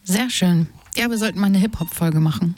Sehr schön. Ja, wir sollten mal eine Hip-Hop-Folge machen.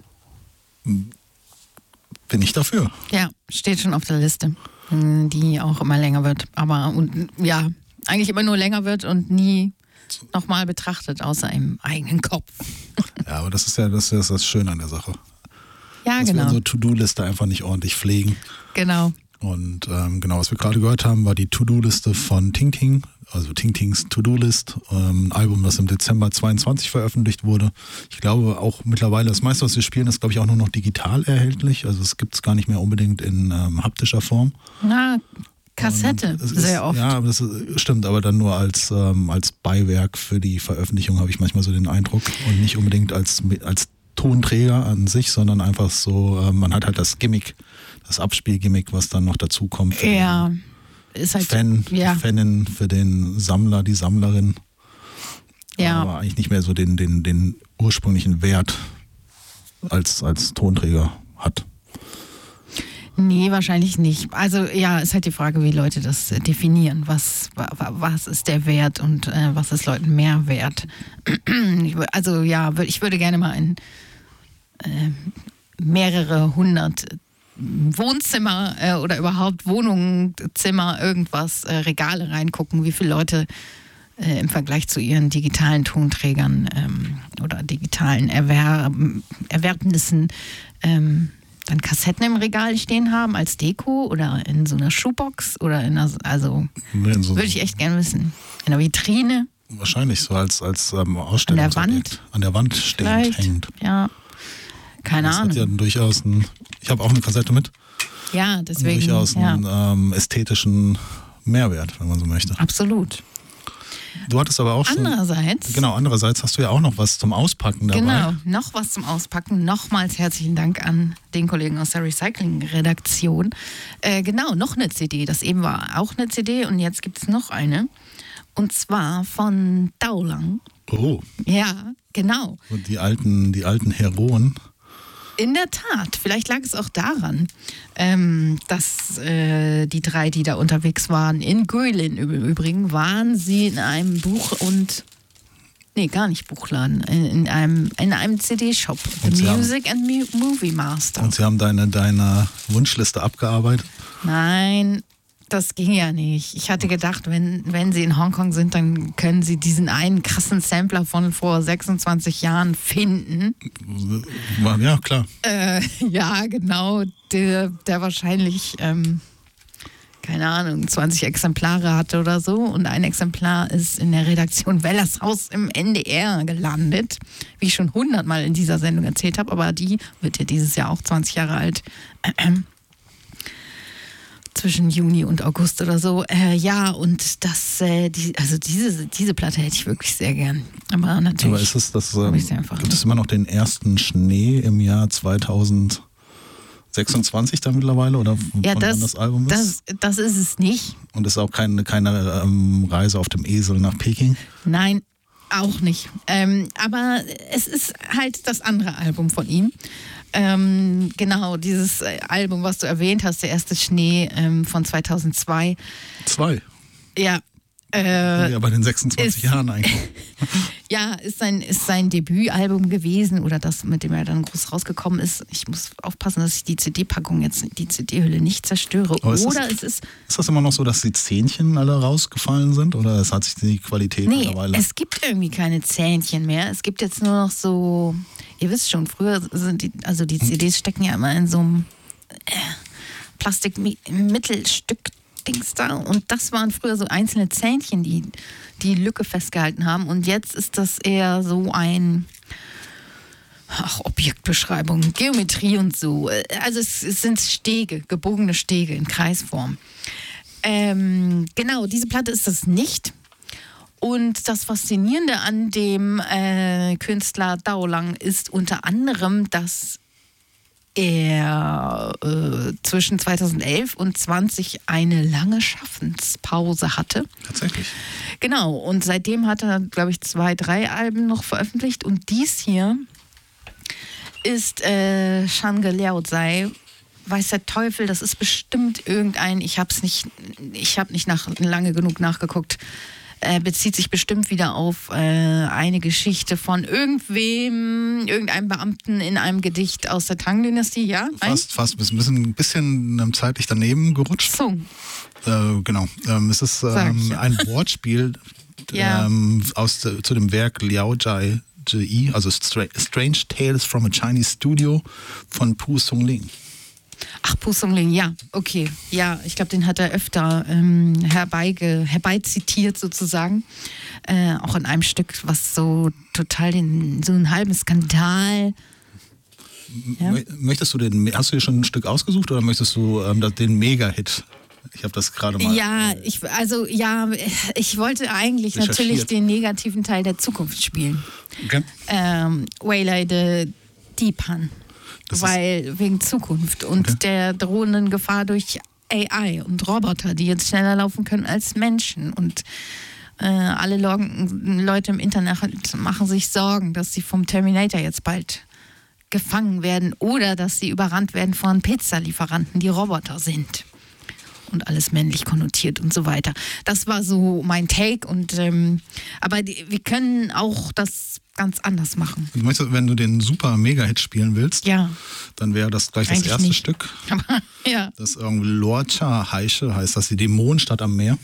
Bin ich dafür. Ja, steht schon auf der Liste, die auch immer länger wird. Aber ja, eigentlich immer nur länger wird und nie nochmal betrachtet, außer im eigenen Kopf. Ja, aber das ist das Schöne an der Sache. Ja, dass genau. wir unsere To-Do-Liste einfach nicht ordentlich pflegen. Genau. Und genau, was wir gerade gehört haben, war die To-Do-Liste von Ting Ting, also Ting Tings To-Do-List, ein Album, das im Dezember 22 veröffentlicht wurde. Ich glaube auch mittlerweile, das meiste, was wir spielen, ist, glaube ich, auch nur noch digital erhältlich. Also es gibt es gar nicht mehr unbedingt in haptischer Form. Na, Kassette, sehr oft. Ja, das stimmt, aber dann nur als Beiwerk für die Veröffentlichung, habe ich manchmal so den Eindruck. Und nicht unbedingt als Tonträger an sich, sondern einfach so, man hat halt das Gimmick, das Abspielgimmick, was dann noch dazu kommt. Für den ist halt Fanin, für den Sammler, die Sammlerin. Ja. Aber eigentlich nicht mehr so den ursprünglichen Wert als Tonträger hat. Nee, wahrscheinlich nicht. Also ja, ist halt die Frage, wie Leute das definieren. Was ist der Wert und was ist Leuten mehr wert? Also ja, ich würde gerne mal in mehrere hundert Wohnzimmer oder überhaupt Wohnungen, Zimmer, irgendwas, Regale reingucken, wie viele Leute im Vergleich zu ihren digitalen Tonträgern oder digitalen Erwerbnissen dann Kassetten im Regal stehen haben als Deko oder in so einer Schuhbox oder würde ich echt gerne wissen. In einer Vitrine. Wahrscheinlich so als Ausstellungsobjekt. An der Wand stehend, vielleicht, hängend. Ja, keine Ahnung. Das hat ja durchaus ich habe auch eine Kassette mit. Ja, deswegen. Durchaus einen ästhetischen Mehrwert, wenn man so möchte. Absolut. Du hattest aber auch schon... Andererseits hast du ja auch noch was zum Auspacken dabei. Genau, noch was zum Auspacken. Nochmals herzlichen Dank an den Kollegen aus der Recycling-Redaktion. Genau, noch eine CD. Das eben war auch eine CD und jetzt gibt es noch eine. Und zwar von Daulang. Oh. Ja, genau. Und die alten Heroen. In der Tat, vielleicht lag es auch daran, dass die drei, die da unterwegs waren, in Guilin im Übrigen, waren sie in einem gar nicht Buchladen, in einem CD-Shop, The Music and Movie Master. Und sie haben deine Wunschliste abgearbeitet? Nein, das ging ja nicht. Ich hatte gedacht, wenn sie in Hongkong sind, dann können sie diesen einen krassen Sampler von vor 26 Jahren finden. Ja, klar. Ja, genau. Der wahrscheinlich, keine Ahnung, 20 Exemplare hatte oder so. Und ein Exemplar ist in der Redaktion Wellershaus im NDR gelandet. Wie ich schon 100-mal in dieser Sendung erzählt habe. Aber die wird ja dieses Jahr auch 20 Jahre alt. Zwischen Juni und August oder so. Ja, und diese Platte hätte ich wirklich sehr gern. Aber natürlich. Aber ist es gibt es immer noch den ersten Schnee im Jahr 2026 dann mittlerweile? Oder wann das Album ist? Das ist es nicht. Und ist auch keine Reise auf dem Esel nach Peking? Nein, auch nicht. Aber es ist halt das andere Album von ihm. Genau, dieses Album, was du erwähnt hast, der erste Schnee von 2002. 2? Ja. Ja, bei den 26 Jahren eigentlich. Ja, ist sein Debütalbum gewesen oder das, mit dem er dann groß rausgekommen ist. Ich muss aufpassen, dass ich die CD-Packung jetzt, die CD-Hülle nicht zerstöre. Ist das immer noch so, dass die Zähnchen alle rausgefallen sind oder es hat sich die Qualität mittlerweile... Es gibt irgendwie keine Zähnchen mehr. Es gibt jetzt nur noch so... Ihr wisst schon, früher sind die CDs stecken ja immer in so einem Plastikmittelstück-Dings da. Und das waren früher so einzelne Zähnchen, die die Lücke festgehalten haben. Und jetzt ist das eher so ein Objektbeschreibung, Geometrie und so. Also es sind Stege, gebogene Stege in Kreisform. Genau, diese Platte ist das nicht. Und das Faszinierende an dem Künstler Daulang ist unter anderem, dass er zwischen 2011 und 20 eine lange Schaffenspause hatte. Tatsächlich. Genau, und seitdem hat er, glaube ich, 2, 3 Alben noch veröffentlicht. Und dies hier ist Shangge Liao Zai. Weiß der Teufel, das ist bestimmt irgendein, ich habe nicht lange genug nachgeguckt. bezieht sich bestimmt wieder auf eine Geschichte von irgendeinem Beamten in einem Gedicht aus der Tang-Dynastie, ja? Fast. Wir sind ein bisschen zeitlich daneben gerutscht. So. Genau. Es ist ein Wortspiel zu dem Werk Liao Jai Ji, also Strange Tales from a Chinese Studio von Pu Songling. Ach, Pu Songling, ja, okay. Ja, ich glaube, den hat er öfter herbeizitiert sozusagen. Auch in einem Stück, was so total so einen halben Skandal. Ja? Hast du dir schon ein Stück ausgesucht oder möchtest du den Mega-Hit? Ich habe das gerade mal. Ja, ich wollte eigentlich natürlich den negativen Teil der Zukunft spielen. Okay. Waylay de Dipan. Wegen Zukunft und der drohenden Gefahr durch AI und Roboter, die jetzt schneller laufen können als Menschen. Und alle Leute im Internet machen sich Sorgen, dass sie vom Terminator jetzt bald gefangen werden oder dass sie überrannt werden von Pizzalieferanten, die Roboter sind. Und alles männlich konnotiert und so weiter. Das war so mein Take. Aber wir können auch das ganz anders machen. Du möchtest, wenn du den super Mega-Hit spielen willst, dann wäre das gleich das erste Stück. Aber, ja. Das irgendwie Lorcha Heische heißt das, die Dämonenstadt am Meer.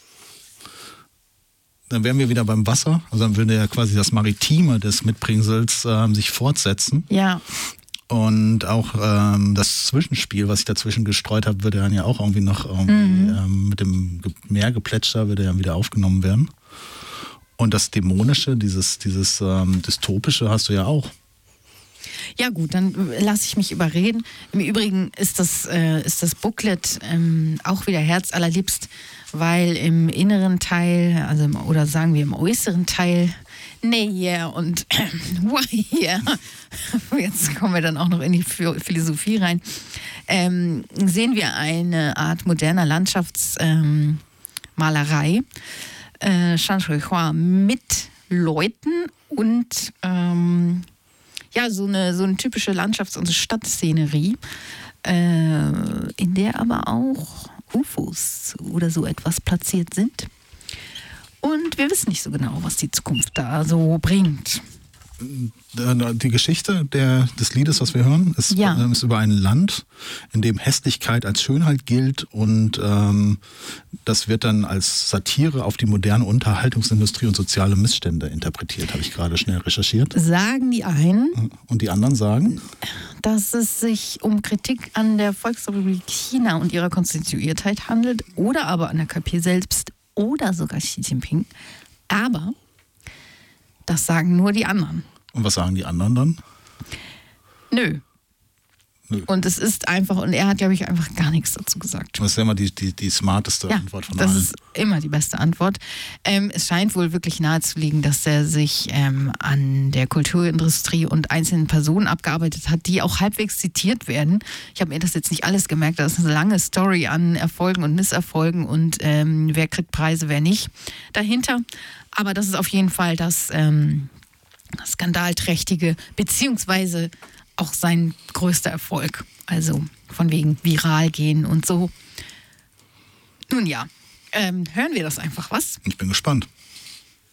Dann wären wir wieder beim Wasser. Also dann würde ja quasi das Maritime des Mitbringsels sich fortsetzen. Ja. Und auch das Zwischenspiel, was ich dazwischen gestreut habe, würde dann ja auch irgendwie noch mit dem Meergeplätscher würde dann wieder aufgenommen werden. Und das Dämonische, dieses Dystopische hast du ja auch. Ja gut, dann lasse ich mich überreden. Im Übrigen ist das Booklet auch wieder herzallerliebst, weil im inneren Teil, oder sagen wir im äußeren Teil, und jetzt kommen wir dann auch noch in die Philosophie rein, sehen wir eine Art moderner Landschaftsmalerei, Shanshui-Hua, mit Leuten und so eine typische Landschafts- und Stadtszenerie, in der aber auch UFOs oder so etwas platziert sind. Und wir wissen nicht so genau, was die Zukunft da so bringt. Die Geschichte des Liedes, was wir hören, ist über ein Land, in dem Hässlichkeit als Schönheit gilt und das wird dann als Satire auf die moderne Unterhaltungsindustrie und soziale Missstände interpretiert, habe ich gerade schnell recherchiert. Sagen die einen. Und die anderen sagen? Dass es sich um Kritik an der Volksrepublik China und ihrer Konstituiertheit handelt oder aber an der KP selbst oder sogar Xi Jinping. Aber das sagen nur die anderen. Und was sagen die anderen dann? Nö. Und es ist einfach, und er hat, glaube ich, einfach gar nichts dazu gesagt. Das ist ja immer die smarteste Antwort von allen. Das ist immer die beste Antwort. Es scheint wohl wirklich nahezulegen, dass er sich an der Kulturindustrie und einzelnen Personen abgearbeitet hat, die auch halbwegs zitiert werden. Ich habe mir das jetzt nicht alles gemerkt, da ist eine lange Story an Erfolgen und Misserfolgen und wer kriegt Preise, wer nicht dahinter. Aber das ist auf jeden Fall das skandalträchtige, beziehungsweise auch sein größter Erfolg. Also von wegen viral gehen und so. Nun ja, hören wir das einfach, was? Ich bin gespannt.